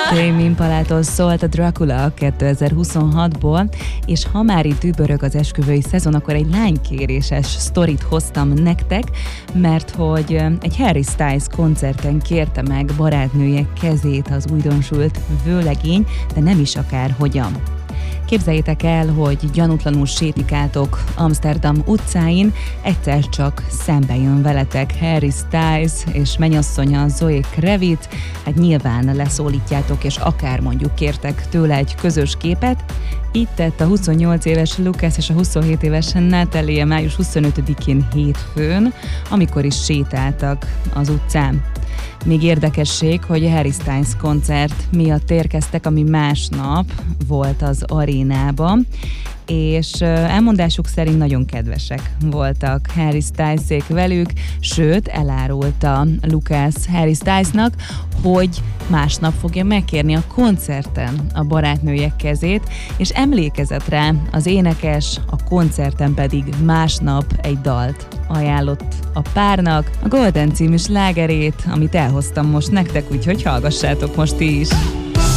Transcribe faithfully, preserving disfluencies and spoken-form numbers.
Tame Impalától szólt a Dracula kétezer-huszonhatból, és ha már itt dübörög az esküvői szezon, akkor egy lánykéréses sztorit hoztam nektek, mert hogy egy Harry Styles koncerten kérte meg barátnője kezét az újdonsült vőlegény, de nem is akárhogyan. Képzeljétek el, hogy gyanútlanul sétikáltok Amsterdam utcáin, egyszer csak szembe jön veletek Harry Styles és mennyasszonya Zoe Kravitz, hát nyilván leszólítjátok, és akár mondjuk kértek tőle egy közös képet. Így tett a huszonnyolc éves Lucas és a huszonhét éves Natalie május huszonötödikén hétfőn, amikor is sétáltak az utcán. Még érdekesség, hogy a Harry Styles koncert miatt érkeztek, ami másnap volt az arénában, és elmondásuk szerint nagyon kedvesek voltak Harry Stylesék velük, sőt elárulta Lucas Harry Stylesnak, hogy másnap fogja megkérni a koncerten a barátnője kezét, és emlékezett rá az énekes, a koncerten pedig másnap egy dalt ajánlott a párnak, a Golden című slágerét, amit elhoztam most nektek, úgyhogy hallgassátok most is!